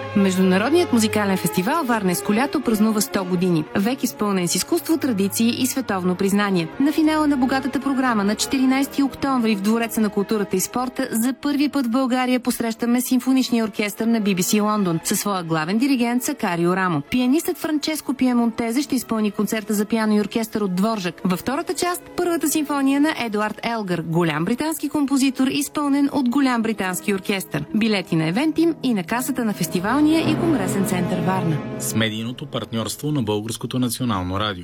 Международният музикален фестивал Варненско лято празнува 100 години. Век изпълнен с изкуство, традиции и световно признание. На финала на богатата програма на 14 октомври в Двореца на културата и спорта за първи път в България посрещаме симфоничния оркестър на BBC Лондон със своя главен диригент Сакарио Рамо. Пианистът Франческо Пиемонтезе ще изпълни концерта за пиано и оркестър от Дворжак. Във втората част първата симфония на Едуард Елгър, голям британски композитор, изпълнен от голям британски оркестър. Билети на Евентим и на касата на фестивалния и конгресен център Варна. С медийното партньорство на Българското национално радио.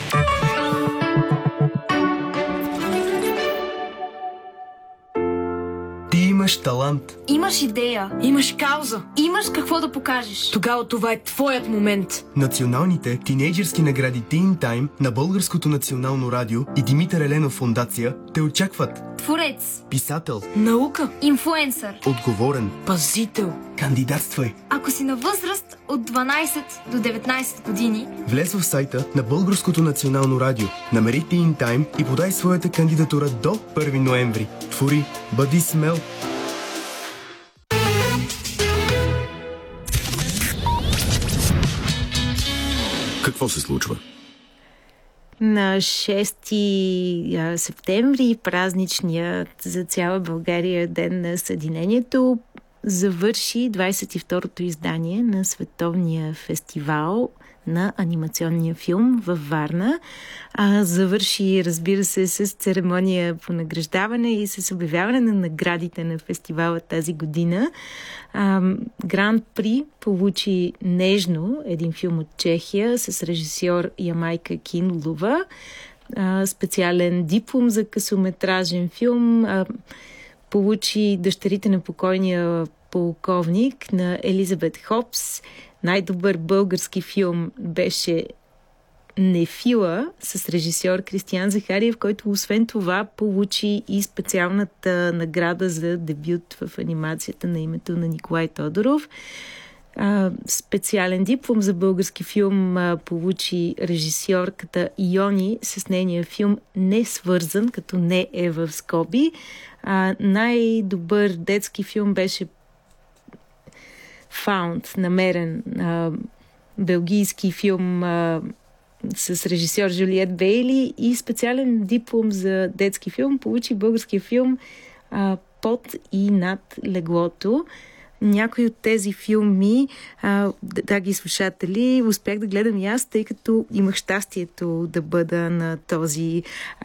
Ти имаш талант. Имаш идея. Имаш кауза. Имаш какво да покажеш. Тогава това е твоят момент. Националните тинейджърски награди Teen Time на Българското национално радио и Димитър Еленов фондация те очакват. Творец. Писател. Наука. Инфлуенсър. Отговорен. Пазител. Кандидатствай. Ако си на възраст от 12 до 19 години, влез в сайта на Българското национално радио, намери Teen Time и подай своята кандидатура до 1 ноември. Твори, бъди смел. Какво се случва? На 6 септември, празничният за цяла България ден на Съединението, завърши 22-то издание на Световния фестивал на анимационния филм във Варна. Завърши, разбира се, с церемония по награждаване и с обявяване на наградите на фестивала тази година. Гранд При получи Нежно, един филм от Чехия с режисьор Ямайка Кинлова. Специален диплом за късометражен филм получи Дъщерите на покойния полковник на Елизабет Хопс. Най-добър български филм беше Нефила с режисьор Кристиян Захариев, който освен това получи и специалната награда за дебют в анимацията на името на Николай Тодоров. Специален диплом за български филм получи режисьорката Йони с нейния филм Несвързан, като не е в скоби. Най-добър детски филм беше Found, намерен, белгийски филм с режисьор Жулиет Бейли, и специален диплом за детски филм получи българския филм Под и над леглото. Някои от тези филми, драги слушатели, успях да гледам и аз, тъй като имах щастието да бъда на този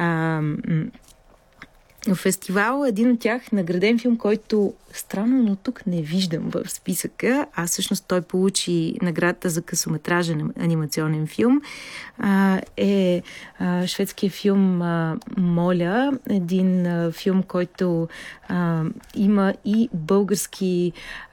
фестивал. Един от тях, награден филм, който странно, но тук не виждам в списъка, а всъщност той получи наградата за късометражен анимационен филм, е шведския филм Моля, един филм, който има и български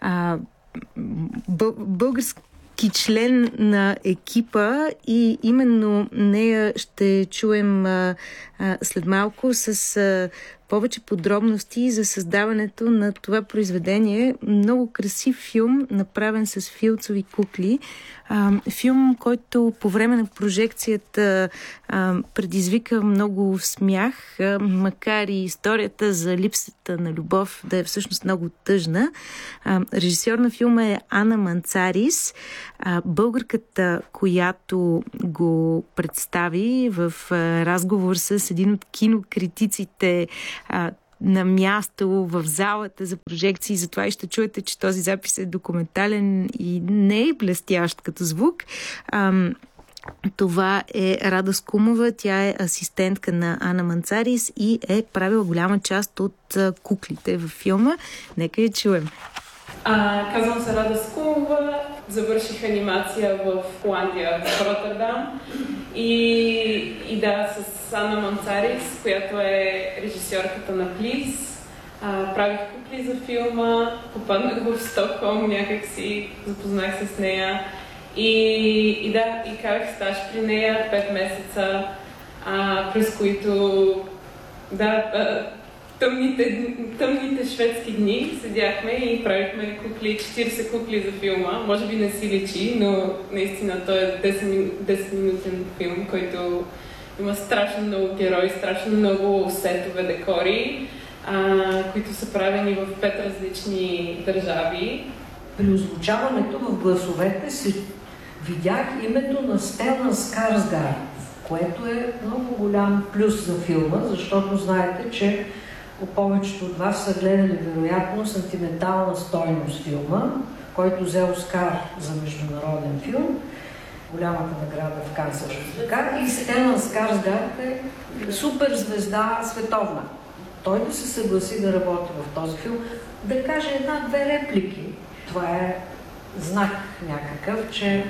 член на екипа, и именно нея ще чуем след малко с повече подробности за създаването на това произведение. Много красив филм, направен с филцови кукли. Филм, който по време на прожекцията предизвика много смях, макар и историята за липсата на любов да е всъщност много тъжна. Режисьор на филма е Ана Манцарис. Българката, която го представи в разговор с един от кинокритиците на място в залата за прожекции, затова и ще чуете, че този запис е документален и не е блестящ като звук. Това е Рада Скумова, тя е асистентка на Ана Манцарис и е правила голяма част от куклите във филма. Нека я чуем. Казвам се Рада Скумова, завърших анимация в Холандия, в Роттердам, и да, с Ана Манцарис, която е режисьорката на Плиз. Правих кукли за филма, попаднах в Стокхолм, някак си запознах се с нея и карах стаж при нея 5 месеца, през които тъмните шведски дни седяхме и правихме кукли, 40 кукли за филма. Може би не си личи, но наистина той е 10-минутен филм, който има страшно много герои, страшно много сетове, декори, които са правени в 5 различни държави. при озвучаването в гласовете си видях името на Стелан Скарсгард, което е много голям плюс за филма, защото знаете, че повечето от вас са гледали вероятно сантиментална стойност филма, който взе Оскар за международен филм, голямата награда в Кан също така. И Стелан Скарсгард е супер звезда световна. Той да се съгласи да работи в този филм, да каже една-две реплики. Това е знак някакъв, че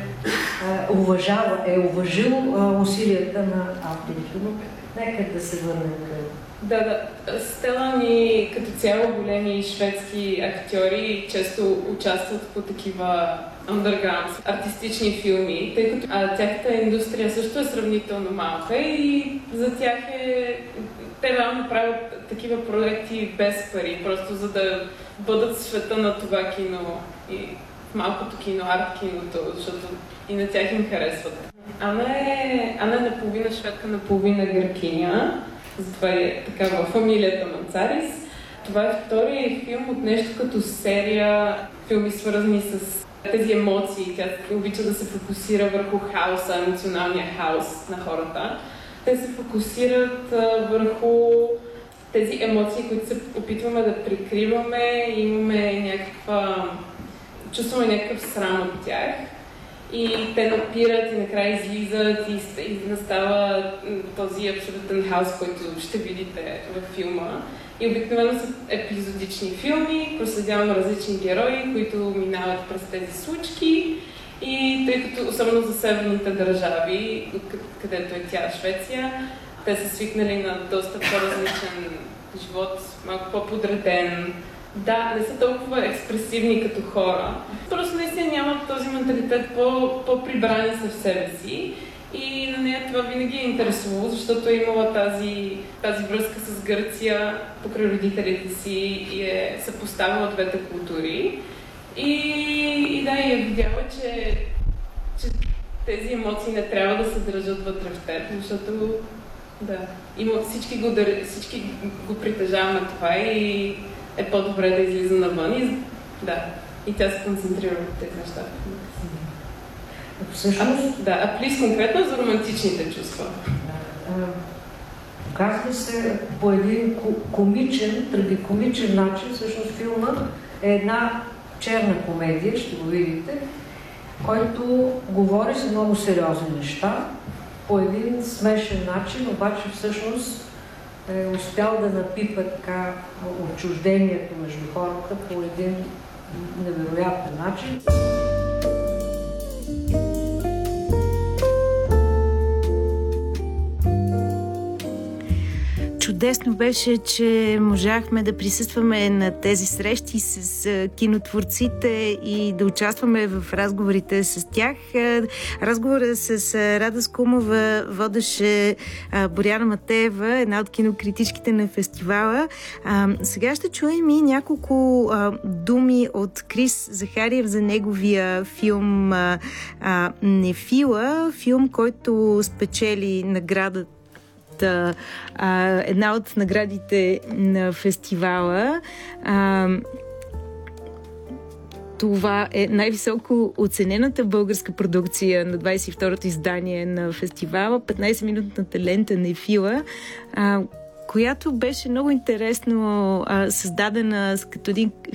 уважил усилията на авторите. Но нека да се върнем към... Да. Стелан и като цяло големи шведски актьори често участват по такива underground артистични филми, тъй като тяхната индустрия също е сравнително малка и за тях те реално правят такива проекти без пари, просто за да бъдат в света на това кино и малкото кино, арт киното, защото и на тях им харесват. Ана е наполовина шведка, наполовина гъркиня, затова е така във фамилията Манцарис. Това е втория филм от нещо като серия филми, свързани с тези емоции. Тя обича да се фокусира върху хаоса, емоционалния хаос на хората. Те се фокусират върху тези емоции, които се опитваме да прикриваме и имаме чувстваме някакъв срам от тях. И те напират и накрая излизат и настава този абсолютен хаос, който ще видите във филма. И обикновено са епизодични филми, проследяваме различни герои, които минават през тези случки. И тъй като, особено за северните държави, където е тя, Швеция, те са свикнали на доста по-различен живот, малко по-подреден. Да, не са толкова експресивни като хора. Просто наистина нямат този менталитет по-прибрани са в себе си. И на нея това винаги е интересувало, защото е имала тази връзка с Гърция покрай родителите си и е съпоставила двете култури. И да, и е видяла, че тези емоции не трябва да се държат вътре в теб, защото да, всички го притежаваме това и е по-добре да излиза навън и тя се концентрира в тези неща. Плис конкретно за романтичните чувства. Казва се по един трагикомичен начин, всъщност филма е една черна комедия, ще го видите, който говори за много сериозни неща, по един смешен начин, обаче всъщност е успял да напипа така отчуждението между хората по един невероятен начин. Чудесно беше, че можахме да присъстваме на тези срещи с кинотворците и да участваме в разговорите с тях. Разговора с Рада Скумова водеше Боряна Матеева, една от кинокритичките на фестивала. Сега ще чуем и няколко думи от Крис Захариев за неговия филм Нефила, филм, който спечели наградата, една от наградите на фестивала. Това е най-високо оценената българска продукция на 22-то издание на фестивала, 15-минутната лента Нефила, която беше много интересно създадена като един